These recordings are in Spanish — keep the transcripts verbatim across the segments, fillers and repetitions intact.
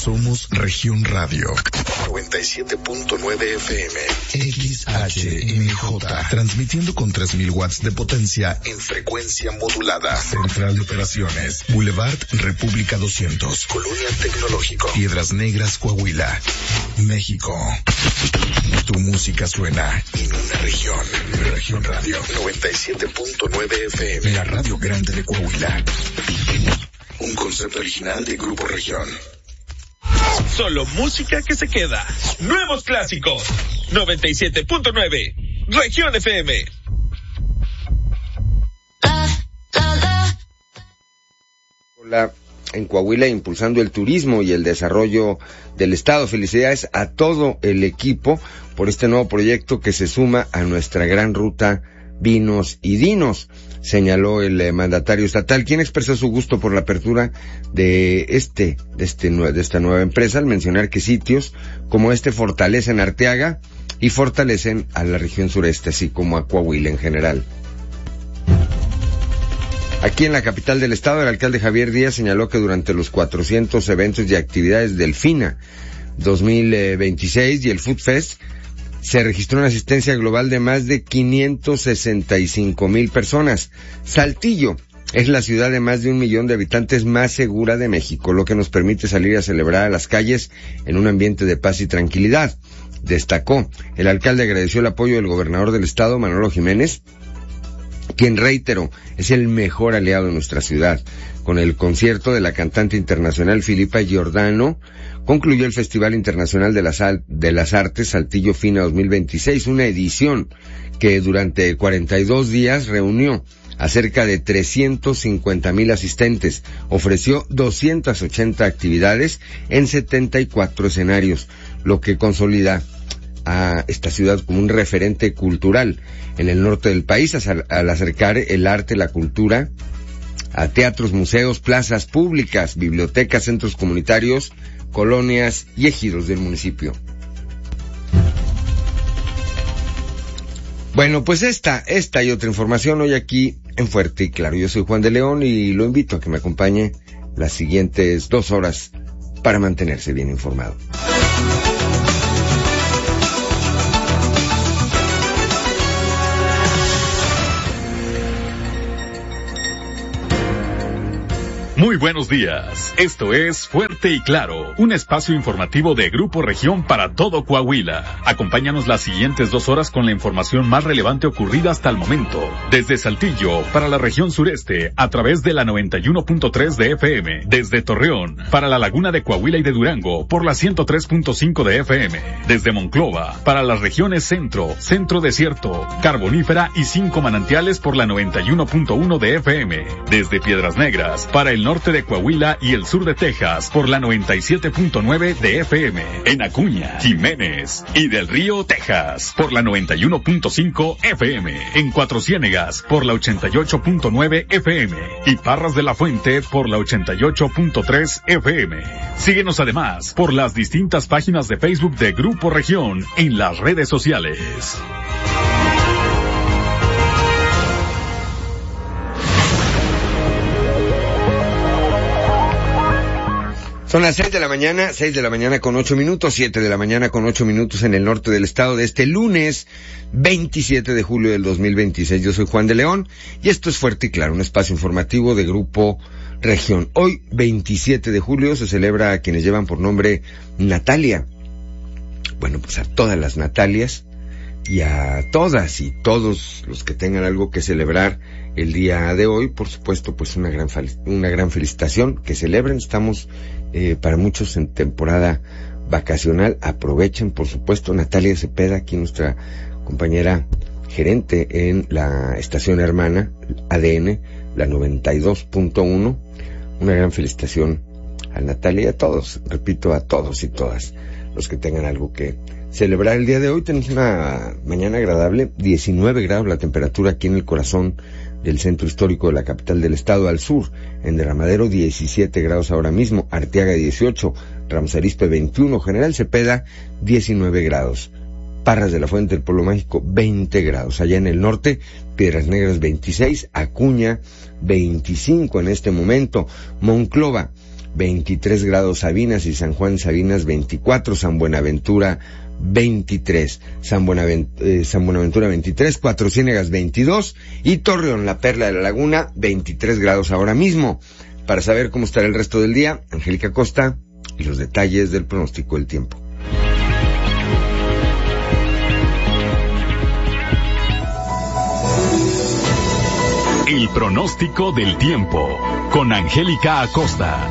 Somos Región Radio. noventa y siete punto nueve F M. X H M J. Transmitiendo con tres mil watts de potencia en frecuencia modulada. Central de Operaciones. Boulevard República doscientos. Colonia Tecnológico. Piedras Negras, Coahuila, México. Tu música suena en una región. Región Radio. noventa y siete punto nueve F M. La radio grande de Coahuila. Un concepto original de Grupo Región. Solo música que se queda. Nuevos clásicos. noventa y siete punto nueve. Región F M. Hola. En Coahuila, impulsando el turismo y el desarrollo del estado. Felicidades a todo el equipo por este nuevo proyecto que se suma a nuestra gran ruta Vinos y Dinos, señaló el eh, mandatario estatal, quien expresó su gusto por la apertura de este, de este de esta nueva empresa, al mencionar que sitios como este fortalecen Arteaga y fortalecen a la región sureste, así como a Coahuila en general. Aquí en la capital del estado, el alcalde Javier Díaz señaló que durante los cuatrocientos eventos y actividades del FINA dos mil veintiséis y el Food Fest, se registró una asistencia global de más de quinientos sesenta y cinco mil personas. Saltillo es la ciudad de más de un millón de habitantes más segura de México, lo que nos permite salir a celebrar a las calles en un ambiente de paz y tranquilidad. Destacó, el alcalde agradeció el apoyo del gobernador del estado, Manolo Jiménez, quien, reiteró, es el mejor aliado de nuestra ciudad. Con el concierto de la cantante internacional Filipa Giordano, concluyó el Festival Internacional de las, de las Artes Saltillo FINA dos mil veintiséis, una edición que durante cuarenta y dos días reunió a cerca de trescientos cincuenta mil asistentes, ofreció doscientas ochenta actividades en setenta y cuatro escenarios, lo que consolida a esta ciudad como un referente cultural en el norte del país, al acercar el arte, la cultura a teatros, museos, plazas públicas, bibliotecas, centros comunitarios, colonias y ejidos del municipio. Bueno, pues esta, esta y otra información hoy aquí en Fuerte y Claro. Yo soy Juan de León y lo invito a que me acompañe las siguientes dos horas para mantenerse bien informado. Muy buenos días. Esto es Fuerte y Claro, un espacio informativo de Grupo Región para todo Coahuila. Acompáñanos las siguientes dos horas con la información más relevante ocurrida hasta el momento. Desde Saltillo, para la región sureste, a través de la noventa y uno punto tres de F M. Desde Torreón, para la laguna de Coahuila y de Durango, por la ciento tres punto cinco de F M. Desde Monclova, para las regiones centro, centro desierto, carbonífera y cinco manantiales por la noventa y uno punto uno de F M. Desde Piedras Negras, para el norte de Coahuila y el sur de Texas por la noventa y siete punto nueve de F M. En Acuña, Jiménez y del Río, Texas por la noventa y uno punto cinco F M. En Cuatro Ciénegas por la ochenta y ocho punto nueve F M. Y Parras de la Fuente por la ochenta y ocho punto tres F M. Síguenos además por las distintas páginas de Facebook de Grupo Región en las redes sociales. Son las seis de la mañana, seis de la mañana con ocho minutos, siete de la mañana con ocho minutos en el norte del estado de este lunes veintisiete de julio del dos mil veintiséis. Yo soy Juan de León y esto es Fuerte y Claro, un espacio informativo de Grupo Región. Hoy, veintisiete de julio, se celebra a quienes llevan por nombre Natalia. Bueno, pues a todas las Natalias y a todas y todos los que tengan algo que celebrar el día de hoy, por supuesto, pues una gran una gran felicitación, que celebren. Estamos eh, para muchos en temporada vacacional, aprovechen, por supuesto. Natalia Cepeda, aquí nuestra compañera gerente en la estación hermana A D N, la noventa y dos punto uno, una gran felicitación a Natalia y a todos, repito, a todos y todas los que tengan algo que celebrar el día de hoy. Tenemos una mañana agradable, diecinueve grados la temperatura aquí en el corazón del centro histórico de la capital del estado. Al sur, en Derramadero, diecisiete grados ahora mismo, Arteaga dieciocho, Ramos Arizpe veintiuno, General Cepeda diecinueve grados, Parras de la Fuente del Pueblo Mágico veinte grados, allá en el norte, Piedras Negras veintiséis, Acuña veinticinco en este momento, Monclova veintitrés grados Sabinas y San Juan Sabinas veinticuatro, San Buenaventura veintitrés, San, Buenavent- eh, San Buenaventura veintitrés, Cuatro Ciénegas veintidós y Torreón, la Perla de la Laguna, veintitrés grados ahora mismo. Para saber cómo estará el resto del día, Angélica Costa y los detalles del pronóstico del tiempo. El pronóstico del tiempo con Angélica Acosta.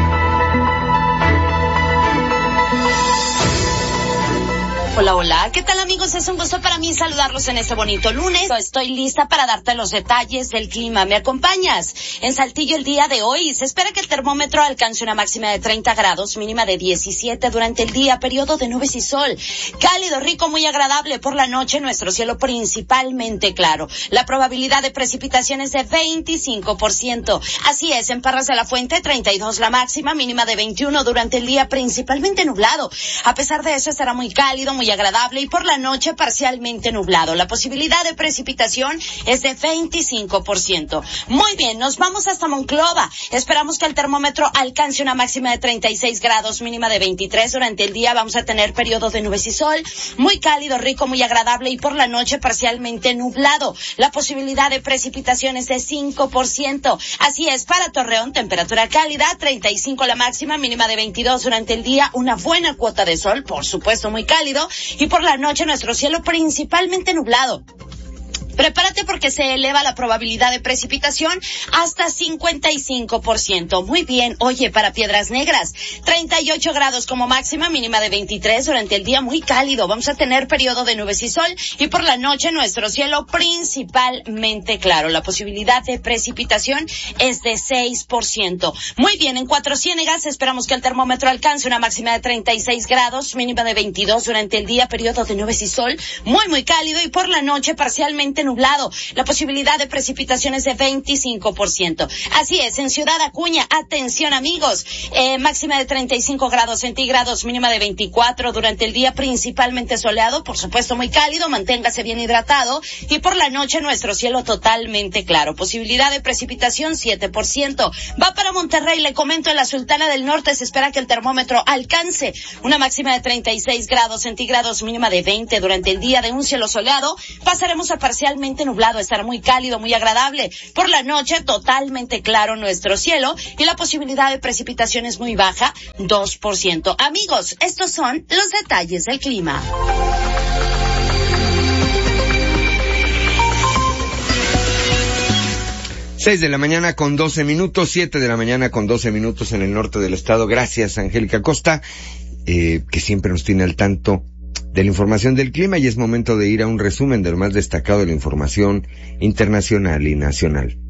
Hola, hola, ¿qué tal amigos? Es un gusto para mí saludarlos en este bonito lunes. Estoy lista para darte los detalles del clima. ¿Me acompañas? En Saltillo el día de hoy se espera que el termómetro alcance una máxima de treinta grados, mínima de diecisiete durante el día, periodo de nubes y sol. Cálido, rico, muy agradable por la noche, nuestro cielo principalmente claro. La probabilidad de precipitaciones de veinticinco por ciento. Así es, en Parras de la Fuente treinta y dos la máxima, mínima de veintiuno durante el día, principalmente nublado. A pesar de eso estará muy cálido, muy agradable y por la noche parcialmente nublado. La posibilidad de precipitación es de veinticinco por ciento. Muy bien, nos vamos hasta Monclova. Esperamos que el termómetro alcance una máxima de treinta y seis grados, mínima de veintitrés. Durante el día vamos a tener periodo de nubes y sol, muy cálido, rico, muy agradable y por la noche parcialmente nublado. La posibilidad de precipitación es de cinco por ciento. Así es, para Torreón, temperatura cálida, treinta y cinco la máxima, mínima de veintidós durante el día, una buena cuota de sol, por supuesto muy cálido. Y por la noche nuestro cielo principalmente nublado. Prepárate porque se eleva la probabilidad de precipitación hasta cincuenta y cinco por ciento. Muy bien, oye, para Piedras Negras, treinta y ocho grados como máxima, mínima de veintitrés, durante el día muy cálido. Vamos a tener periodo de nubes y sol y por la noche nuestro cielo principalmente claro. La posibilidad de precipitación es de seis por ciento. Muy bien, en Cuatro Ciénegas esperamos que el termómetro alcance una máxima de treinta y seis grados, mínima de veintidós, durante el día periodo de nubes y sol, muy muy cálido y por la noche parcialmente nublado. La posibilidad de precipitaciones de veinticinco por ciento. Así es, en Ciudad Acuña, atención amigos, eh, máxima de treinta y cinco grados centígrados, mínima de veinticuatro, durante el día principalmente soleado, por supuesto muy cálido, manténgase bien hidratado y por la noche nuestro cielo totalmente claro. Posibilidad de precipitación siete por ciento. Va para Monterrey, le comento, en la Sultana del Norte se espera que el termómetro alcance una máxima de treinta y seis grados centígrados, mínima de veinte, durante el día de un cielo soleado, pasaremos a parcialmente nublado, estará muy cálido, muy agradable. Por la noche, totalmente claro nuestro cielo y la posibilidad de precipitación es muy baja, dos por ciento. Amigos, estos son los detalles del clima. Seis de la mañana con doce minutos, siete de la mañana con doce minutos en el norte del estado. Gracias, Angélica Costa, eh, que siempre nos tiene al tanto de la información del clima y es momento de ir a un resumen de lo más destacado de la información internacional y nacional.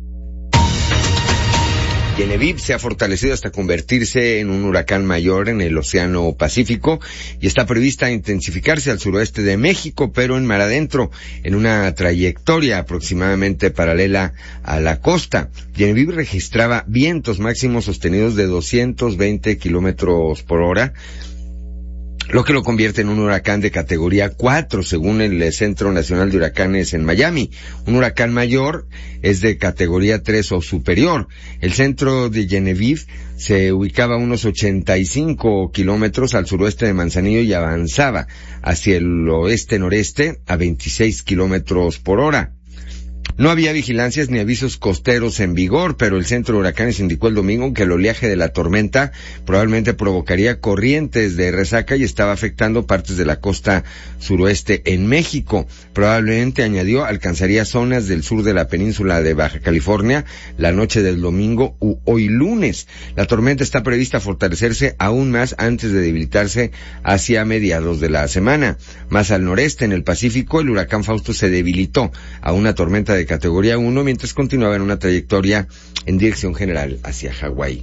Genevieve se ha fortalecido hasta convertirse en un huracán mayor en el Océano Pacífico y está prevista intensificarse al suroeste de México, pero en mar adentro, en una trayectoria aproximadamente paralela a la costa. Genevieve registraba vientos máximos sostenidos de doscientos veinte kilómetros por hora, lo que lo convierte en un huracán de categoría cuatro, según el Centro Nacional de Huracanes en Miami. Un huracán mayor es de categoría tres o superior. El centro de Genevieve se ubicaba a unos ochenta y cinco kilómetros al suroeste de Manzanillo y avanzaba hacia el oeste-noreste a veintiséis kilómetros por hora. No había vigilancias ni avisos costeros en vigor, pero el centro de huracanes indicó el domingo que el oleaje de la tormenta probablemente provocaría corrientes de resaca y estaba afectando partes de la costa suroeste en México. Probablemente, añadió, alcanzaría zonas del sur de la península de Baja California la noche del domingo u hoy lunes. La tormenta está prevista fortalecerse aún más antes de debilitarse hacia mediados de la semana. Más al noreste, en el Pacífico, el huracán Fausto se debilitó a una tormenta de categoría uno mientras continuaba en una trayectoria en dirección general hacia Hawái.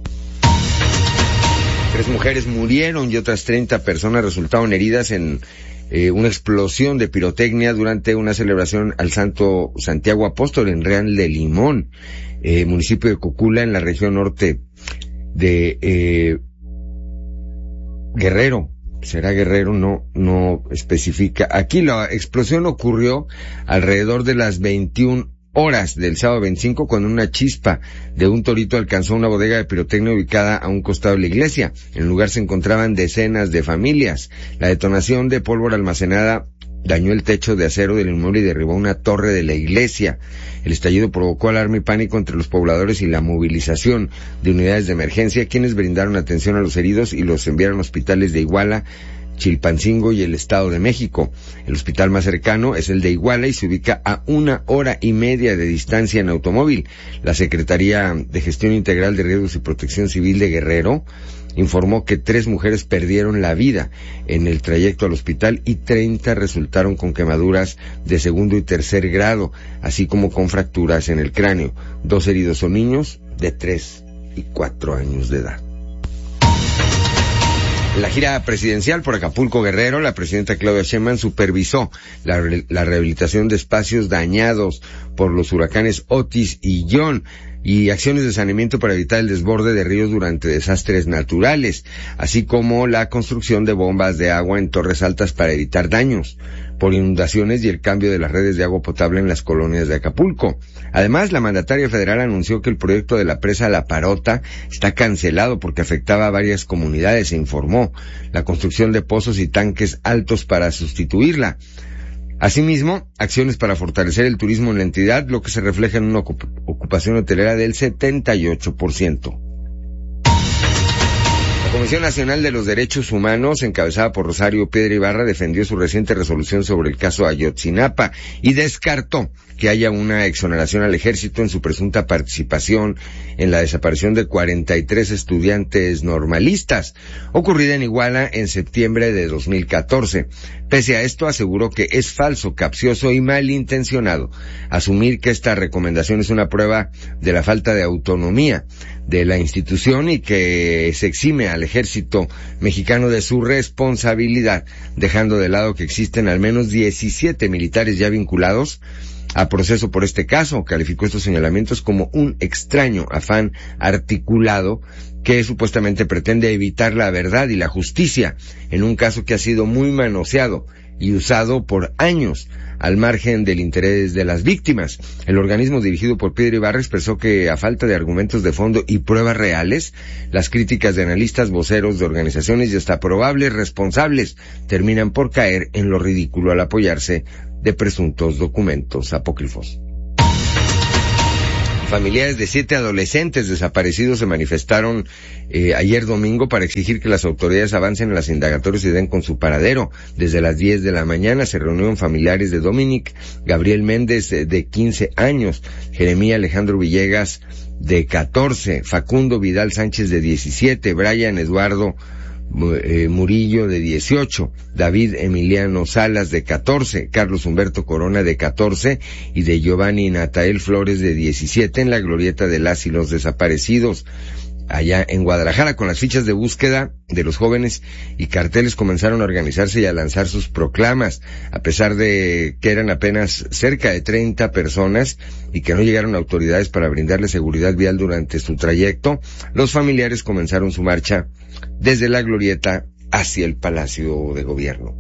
Tres mujeres murieron y otras treinta personas resultaron heridas en eh, una explosión de pirotecnia durante una celebración al Santo Santiago Apóstol en Real de Limón, eh, municipio de Cocula, en la región norte de eh, Guerrero. Será Guerrero, no, no especifica. Aquí la explosión ocurrió alrededor de las veintiuna horas del sábado veinticinco cuando una chispa de un torito alcanzó una bodega de pirotecnia ubicada a un costado de la iglesia. En el lugar se encontraban decenas de familias. La detonación de pólvora almacenada dañó el techo de acero del inmueble y derribó una torre de la iglesia. El estallido provocó alarma y pánico entre los pobladores y la movilización de unidades de emergencia, quienes brindaron atención a los heridos y los enviaron a hospitales de Iguala, Chilpancingo y el Estado de México. El hospital más cercano es el de Iguala y se ubica a una hora y media de distancia en automóvil. La Secretaría de Gestión Integral de Riesgos y Protección Civil de Guerrero informó que tres mujeres perdieron la vida en el trayecto al hospital y treinta resultaron con quemaduras de segundo y tercer grado, así como con fracturas en el cráneo. Dos heridos son niños de tres y cuatro años de edad. En la gira presidencial por Acapulco Guerrero, la presidenta Claudia Sheinbaum supervisó la, re la rehabilitación de espacios dañados por los huracanes Otis y John y acciones de saneamiento para evitar el desborde de ríos durante desastres naturales, así como la construcción de bombas de agua en torres altas para evitar daños por inundaciones y el cambio de las redes de agua potable en las colonias de Acapulco. Además, la mandataria federal anunció que el proyecto de la presa La Parota está cancelado porque afectaba a varias comunidades e informó la construcción de pozos y tanques altos para sustituirla. Asimismo, acciones para fortalecer el turismo en la entidad, lo que se refleja en una ocupación hotelera del setenta y ocho por ciento. La Comisión Nacional de los Derechos Humanos, encabezada por Rosario Piedra Ibarra, defendió su reciente resolución sobre el caso Ayotzinapa y descartó que haya una exoneración al ejército en su presunta participación en la desaparición de cuarenta y tres estudiantes normalistas, ocurrida en Iguala en septiembre de dos mil catorce. Pese a esto, aseguró que es falso, capcioso y malintencionado asumir que esta recomendación es una prueba de la falta de autonomía de la institución y que se exime al ejército mexicano de su responsabilidad, dejando de lado que existen al menos diecisiete militares ya vinculados a proceso por este caso. Calificó estos señalamientos como un extraño afán articulado que supuestamente pretende evitar la verdad y la justicia en un caso que ha sido muy manoseado y usado por años al margen del interés de las víctimas. El organismo dirigido por Piedra Ibarra expresó que a falta de argumentos de fondo y pruebas reales, las críticas de analistas, voceros de organizaciones y hasta probables responsables terminan por caer en lo ridículo al apoyarse de presuntos documentos apócrifos. Familiares de siete adolescentes desaparecidos se manifestaron eh, ayer domingo para exigir que las autoridades avancen en las indagatorias y den con su paradero. Desde las diez de la mañana se reunieron familiares de Dominic Gabriel Méndez, de quince años, Jeremía Alejandro Villegas, de catorce, Facundo Vidal Sánchez, de diecisiete, Brian Eduardo Eh, Murillo, de dieciocho, David Emiliano Salas, de catorce, Carlos Humberto Corona, de catorce, y de Giovanni Natael Flores, de diecisiete, en la glorieta de las y los desaparecidos. Allá en Guadalajara, con las fichas de búsqueda de los jóvenes y carteles, comenzaron a organizarse y a lanzar sus proclamas, a pesar de que eran apenas cerca de treinta personas y que no llegaron autoridades para brindarle seguridad vial durante su trayecto. Los familiares comenzaron su marcha desde la glorieta hacia el Palacio de Gobierno.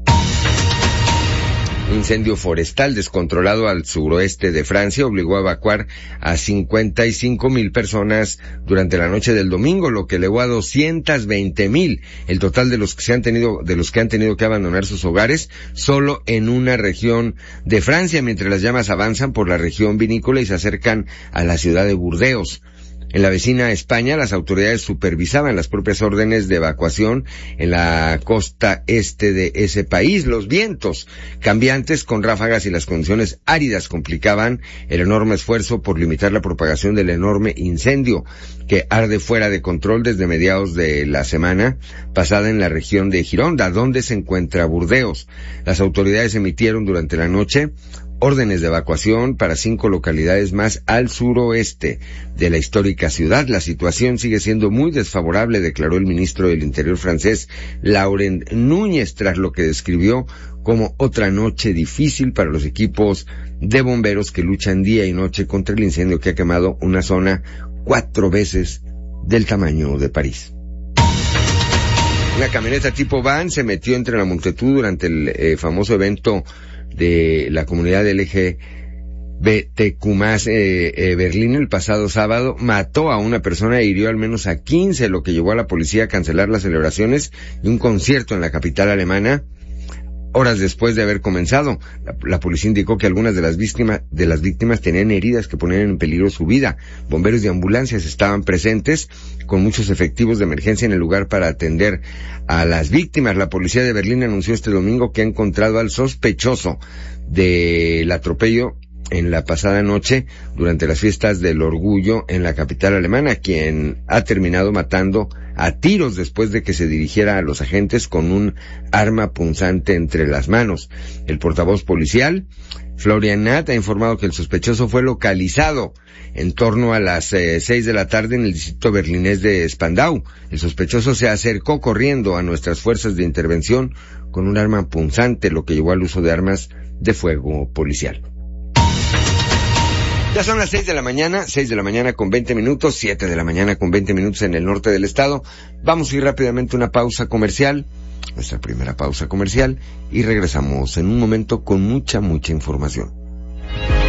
Un incendio forestal descontrolado al suroeste de Francia obligó a evacuar a cincuenta y cinco mil personas durante la noche del domingo, lo que elevó a doscientos veinte mil el total de los que se han tenido, de los que han tenido que abandonar sus hogares solo en una región de Francia, mientras las llamas avanzan por la región vinícola y se acercan a la ciudad de Burdeos. En la vecina España, las autoridades supervisaban las propias órdenes de evacuación en la costa este de ese país. Los vientos cambiantes con ráfagas y las condiciones áridas complicaban el enorme esfuerzo por limitar la propagación del enorme incendio que arde fuera de control desde mediados de la semana pasada en la región de Gironda, donde se encuentra Burdeos. Las autoridades emitieron durante la noche órdenes de evacuación para cinco localidades más al suroeste de la histórica ciudad. La situación sigue siendo muy desfavorable, declaró el ministro del Interior francés, Laurent Núñez, tras lo que describió como otra noche difícil para los equipos de bomberos que luchan día y noche contra el incendio que ha quemado una zona cuatro veces del tamaño de París. Una camioneta tipo van se metió entre la multitud durante el eh, famoso evento de la comunidad L G Betecumás, eh, eh, Berlín, el pasado sábado mató a una persona e hirió al menos a quince, lo que llevó a la policía a cancelar las celebraciones de un concierto en la capital alemana horas después de haber comenzado. La, la policía indicó que algunas de las víctimas de las víctimas tenían heridas que ponían en peligro su vida. Bomberos y ambulancias estaban presentes con muchos efectivos de emergencia en el lugar para atender a las víctimas. La policía de Berlín anunció este domingo que ha encontrado al sospechoso del atropello en la pasada noche durante las fiestas del orgullo en la capital alemana, quien ha terminado matando a tiros después de que se dirigiera a los agentes con un arma punzante entre las manos. El portavoz policial, Florian Nath, ha informado que el sospechoso fue localizado en torno a las eh, seis de la tarde en el distrito berlinés de Spandau. El sospechoso se acercó corriendo a nuestras fuerzas de intervención con un arma punzante, lo que llevó al uso de armas de fuego policial. Ya son las seis de la mañana, seis de la mañana con veinte minutos, siete de la mañana con veinte minutos en el norte del estado. Vamos a ir rápidamente a una pausa comercial, nuestra primera pausa comercial, y regresamos en un momento con mucha, mucha información.